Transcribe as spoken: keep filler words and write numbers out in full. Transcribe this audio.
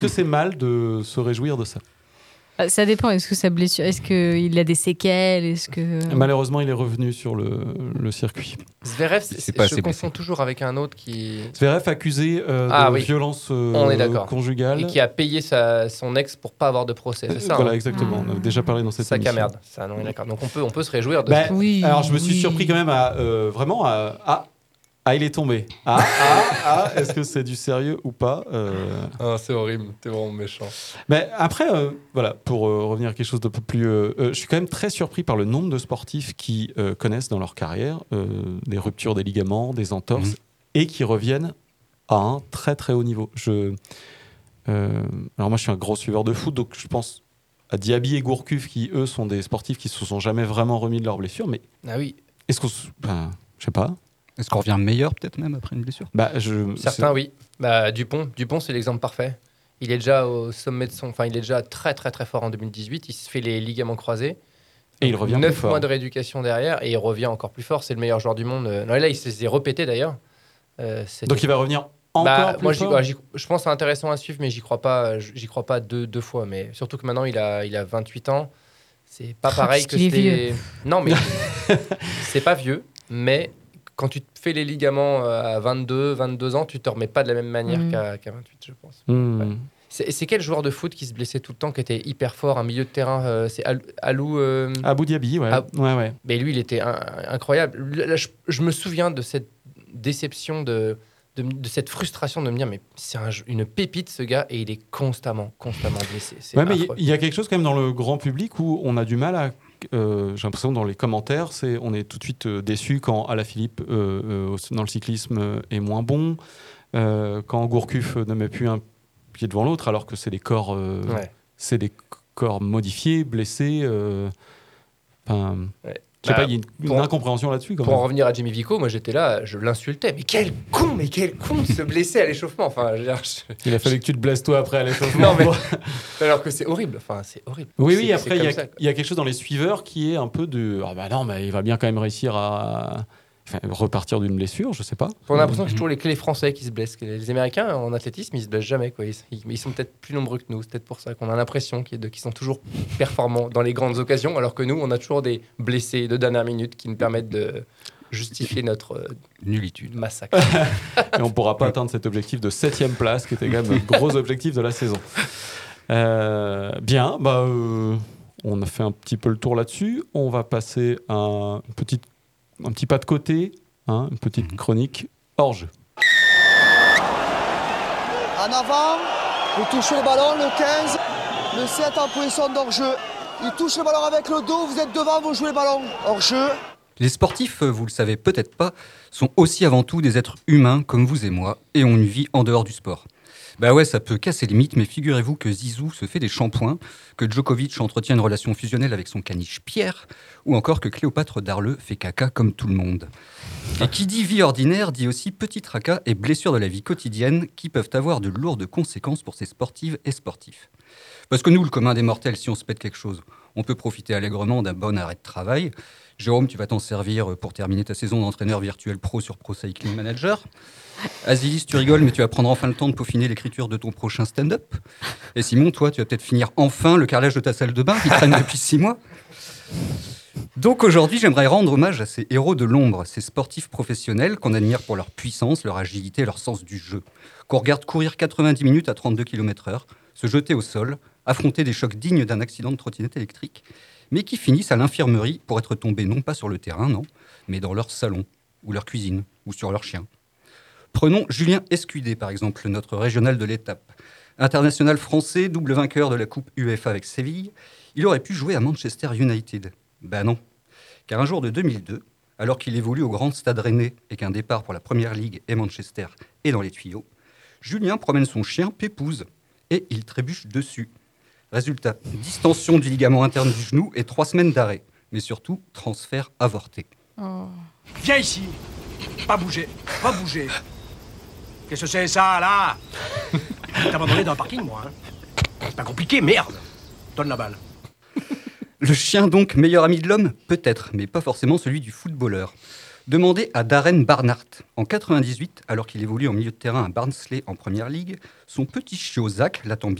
que c'est mal de se réjouir de ça? Ça dépend. Est-ce que sa blessure, est-ce qu'il a des séquelles, est-ce que malheureusement il est revenu sur le, le circuit. Zverev, c'est, c'est pas je confonds blessé. Toujours avec un autre qui. Zverev accusé euh, ah, de oui. violence euh, On est d'accord. conjugale et qui a payé sa, son ex pour pas avoir de procès. C'est ça. Voilà, hein. exactement. Ah. On a déjà parlé dans cette Sac émission. à merde. Ça, non, on est d'accord. Donc on peut, on peut se réjouir de. Bah, ça. Oui. Alors je me suis oui. surpris quand même à euh, vraiment à, à ah, il est tombé. Ah, ah, ah, est-ce que c'est du sérieux ou pas euh... ah, c'est horrible, t'es vraiment méchant. Mais après, euh, voilà, pour euh, revenir à quelque chose de peu plus... Euh, euh, je suis quand même très surpris par le nombre de sportifs qui euh, connaissent dans leur carrière euh, des ruptures des ligaments, des entorses, mmh. et qui reviennent à un très très haut niveau. Je, euh, alors moi, je suis un gros suiveur de foot, donc je pense à Diaby et Gourcuff, qui, eux, sont des sportifs qui ne se sont jamais vraiment remis de leurs blessures, mais ah oui. est-ce qu'on... Ben, je sais pas... Est-ce qu'on revient meilleur, peut-être même, après une blessure? bah, je, Certains, c'est... oui. Bah, Dupont, Dupont, c'est l'exemple parfait. Il est déjà au sommet de son... Enfin, il est déjà très, très, très fort en deux mille dix-huit. Il se fait les ligaments croisés. Et il revient neuf plus fort. mois de rééducation derrière, et il revient encore plus fort. C'est le meilleur joueur du monde. Non, là, il s'est repété, d'ailleurs. Euh, Donc, il va revenir encore bah, plus moi, fort j'y, ouais, j'y, je pense que c'est intéressant à suivre, mais j'y crois pas, j'y crois pas deux, deux fois. Mais surtout que maintenant, il a, il a vingt-huit ans. C'est pas pareil que c'était... Non, mais c'est pas vieux, mais... Quand tu te fais les ligaments à vingt-deux, vingt-deux ans, tu te remets pas de la même manière mmh. qu'à, qu'à vingt-huit, je pense. Mmh. Ouais. C'est, c'est quel joueur de foot qui se blessait tout le temps, qui était hyper fort, un milieu de terrain euh, c'est Al- Alou... Euh... Abou Diaby, ouais. Ab... ouais, ouais. Mais lui, il était un, incroyable. Là, je, je me souviens de cette déception, de, de, de cette frustration de me dire, mais c'est un, une pépite, ce gars, et il est constamment, constamment blessé. C'est ouais, mais il y, y a quelque chose quand même dans le grand public où on a du mal à... Euh, j'ai l'impression dans les commentaires, c'est, on est tout de suite euh, déçu quand Alaphilippe euh, euh, dans le cyclisme euh, est moins bon, euh, quand Gourcuff ne met plus un pied devant l'autre, alors que c'est des corps, euh, ouais. c'est des corps modifiés, blessés. Enfin, euh, ouais. je sais bah, pas, il y a une, une en, incompréhension là-dessus. Quand pour même. en revenir à Jimmy Vico, moi j'étais là, je l'insultais, mais quel con, mais quel con de se blesser à l'échauffement. Enfin, je, je, il a fallu que tu te blesses toi après à l'échauffement. Non mais alors que c'est horrible. Enfin, c'est horrible. Oui, c'est, oui. Après, il y, y a quelque chose dans les suiveurs qui est un peu de, ah oh, bah non, mais il va bien quand même réussir à enfin, repartir d'une blessure, je sais pas. On a l'impression que c'est toujours les, que les Français qui se blessent. Les Américains en athlétisme, ils se blessent jamais, quoi. Ils, ils, ils sont peut-être plus nombreux que nous. C'est peut-être pour ça qu'on a l'impression qu'ils, de, qu'ils sont toujours performants dans les grandes occasions, alors que nous, on a toujours des blessés de dernière minute qui nous permettent de justifier notre euh, nullitude, massacre. Et on ne pourra pas atteindre cet objectif de septième place, qui était quand même notre gros objectif de la saison. Euh, bien, bah, euh, on a fait un petit peu le tour là-dessus. On va passer à une petite, un petit pas de côté, hein, une petite chronique hors jeu. En avant, vous touchez le ballon, le quinze, le sept en position d'hors-jeu. Il touche le ballon avec le dos, vous êtes devant, vous jouez le ballon. Hors-jeu. Les sportifs, vous le savez peut-être pas, sont aussi avant tout des êtres humains comme vous et moi, et ont une vie en dehors du sport. Bah ouais, ça peut casser les mythes, mais figurez-vous que Zizou se fait des shampoings, que Djokovic entretient une relation fusionnelle avec son caniche Pierre, ou encore que Cléopâtre Darleux fait caca comme tout le monde. Et qui dit vie ordinaire dit aussi petit tracas et blessures de la vie quotidienne qui peuvent avoir de lourdes conséquences pour ces sportives et sportifs. Parce que nous, le commun des mortels, si on se pète quelque chose, on peut profiter allègrement d'un bon arrêt de travail. Jérôme, tu vas t'en servir pour terminer ta saison d'entraîneur virtuel pro sur Pro Cycling Manager. Asilis, tu rigoles, mais tu vas prendre enfin le temps de peaufiner l'écriture de ton prochain stand-up. Et Simon, toi, tu vas peut-être finir enfin le carrelage de ta salle de bain qui traîne depuis six mois. Donc aujourd'hui, j'aimerais rendre hommage à ces héros de l'ombre, ces sportifs professionnels qu'on admire pour leur puissance, leur agilité, leur sens du jeu. Qu'on regarde courir quatre-vingt-dix minutes à trente-deux kilomètres heure, se jeter au sol, affronter des chocs dignes d'un accident de trottinette électrique, mais qui finissent à l'infirmerie pour être tombés non pas sur le terrain, non, mais dans leur salon, ou leur cuisine, ou sur leur chien. Prenons Julien Escudé, par exemple, notre régional de l'étape. International français, double vainqueur de la Coupe UEFA avec Séville, il aurait pu jouer à Manchester United. Ben non, car un jour de deux mille deux, alors qu'il évolue au Grand Stade Rennais et qu'un départ pour la Première Ligue et Manchester est dans les tuyaux, Julien promène son chien Pépouze et il trébuche dessus. Résultat, distension du ligament interne du genou et trois semaines d'arrêt. Mais surtout, transfert avorté. Oh. Viens ici. Pas bouger, pas bouger. Qu'est-ce que c'est ça, là? T'as abandonné dans le parking, moi, hein? C'est pas compliqué, merde. Donne la balle. Le chien, donc, meilleur ami de l'homme? Peut-être, mais pas forcément celui du footballeur. Demandez à Darren Barnhart. En quatre-vingt-dix-huit, alors qu'il évolue en milieu de terrain à Barnsley en Première Ligue, son petit chiot Zach l'attend